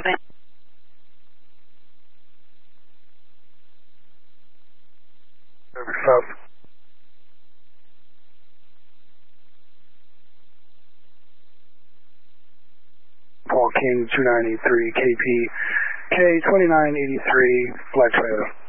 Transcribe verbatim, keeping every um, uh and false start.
Copy. Over south. Paul King, two nine eight three K P, K twenty-nine eighty-three, flight trail.